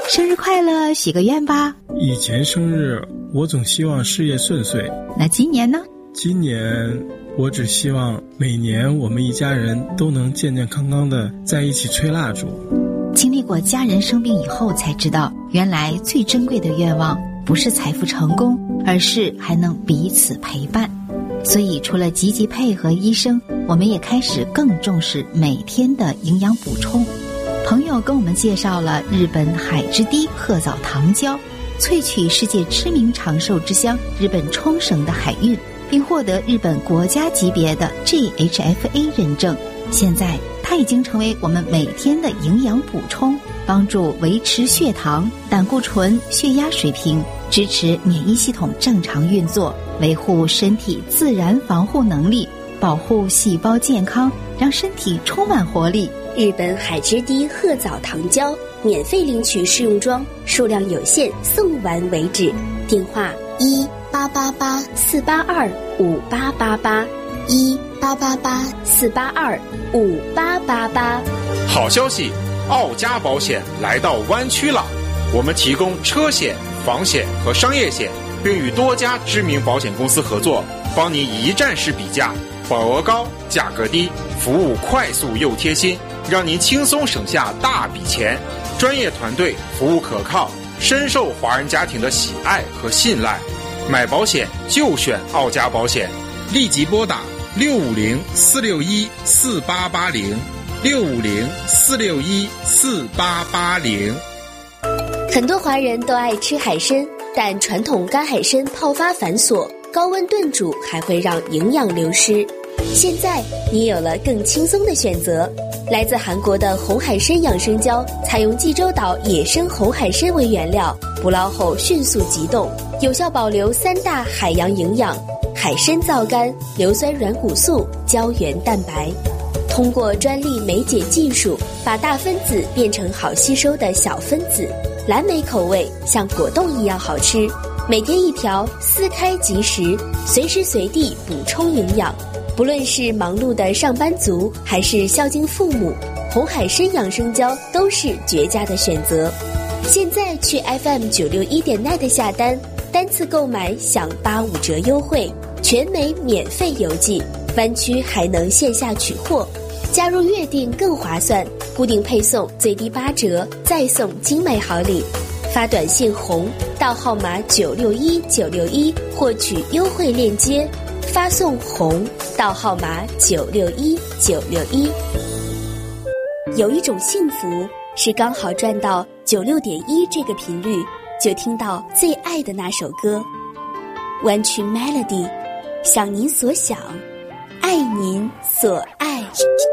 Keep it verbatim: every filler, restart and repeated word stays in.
生日快乐，许个愿吧。 以前生日我总希望事业顺遂， 那今年呢？ 今年我只希望每年我们一家人都能健健康康的在一起吹蜡烛。 经历过家人生病以后才知道，原来最珍贵的愿望不是财富成功，而是还能彼此陪伴。所以除了积极配合医生，我们也开始更重视每天的营养补充。朋友跟我们介绍了日本海之堤褐藻糖胶，萃取世界知名长寿之乡日本冲绳的海运，并获得日本国家级别的 G H F A 认证。现在它已经成为我们每天的营养补充，帮助维持血糖、胆固醇、血压水平，支持免疫系统正常运作，维护身体自然防护能力，保护细胞健康，让身体充满活力。 日本海之堤褐藻糖胶免费领取试用装，数量有限，送完为止。电话一八八八四八二五八八八一八八八四八二五八八八。 好消息，奥家保险来到湾区了，我们提供车险、房险和商业险，并与多家知名保险公司合作，帮您一站式比价，保额高，价格低，服务快速又贴心，让您轻松省下大笔钱。专业团队，服务可靠，深受华人家庭的喜爱和信赖。买保险就选奥家保险，立即拨打六五零四六一四八八零六五零四六一四八八零。 很多华人都爱吃海参，但传统干海参泡发繁琐，高温炖煮还会让营养流失。现在你有了更轻松的选择，来自韩国的红海参养生胶，采用济州岛野生红海参为原料，捕捞后迅速急冻，有效保留三大海洋营养：海参皂苷、硫酸软骨素、胶原蛋白。通过专利酶解技术，把大分子变成好吸收的小分子，蓝莓口味像果冻一样好吃。每天一条，撕开即食，随时随地补充营养。不论是忙碌的上班族，还是孝敬父母，红海参养生胶都是绝佳的选择。现在去 F M 九六一点 net 下单，单次购买享八五折优惠，全美免费邮寄，湾区还能线下取货。加入月订更划算，固定配送最低八折，再送精美好礼。发短信红到号码九六一九六一获取优惠链接，发送红到号码九六一九六一。有一种幸福是刚好转到九六点一这个频率，就听到最爱的那首歌。湾区 Melody， 想您所想，爱您所爱。